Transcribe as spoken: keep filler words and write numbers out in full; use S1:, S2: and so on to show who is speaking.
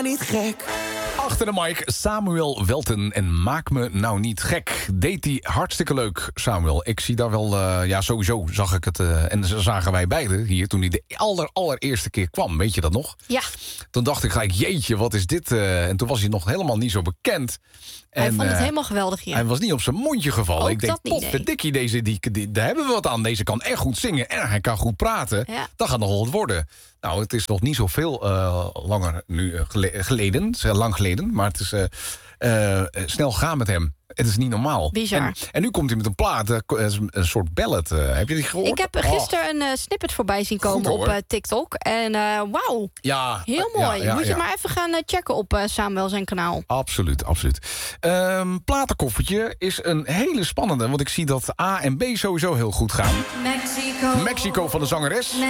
S1: niet gek.
S2: Achter de mic, Samuel Welten en Maak me nou niet gek. Deed hij hartstikke leuk, Samuel. Ik zie daar wel, uh, ja sowieso zag ik het, uh, en zagen wij beiden hier toen hij de aller, allereerste keer kwam. Weet je dat nog?
S3: Ja.
S2: Toen dacht ik gelijk, jeetje, wat is dit? Uh, en toen was hij nog helemaal niet zo bekend.
S3: Hij
S2: en,
S3: vond het
S2: uh,
S3: helemaal geweldig hier.
S2: Hij was niet op zijn mondje gevallen.
S3: Ook
S2: ik denk,
S3: dat niet,
S2: potverdikkie, deze, die, die, daar hebben we wat aan. Deze kan echt goed zingen en hij kan goed praten.
S3: Ja.
S2: Dat gaat nog wel wat worden. Nou, het is nog niet zoveel uh, langer nu uh, geleden. Het is uh, lang geleden, maar het is uh, uh, snel gaan met hem. Het is niet normaal.
S3: Bizar.
S2: En, en nu komt hij met een plaat, uh, een soort ballad. Uh, heb je die gehoord?
S3: Ik heb gisteren oh. een uh, snippet voorbij zien komen
S2: Goed,
S3: op uh, TikTok. En uh, wauw,
S2: ja,
S3: heel mooi.
S2: Ja, ja,
S3: Moet je
S2: ja.
S3: maar even gaan uh, checken op uh, Samuel zijn kanaal.
S2: Absoluut, absoluut. Um, platenkoffertje is een hele spannende. Want ik zie dat A en B sowieso heel goed gaan.
S4: Mexico.
S2: Mexico van de zangeres.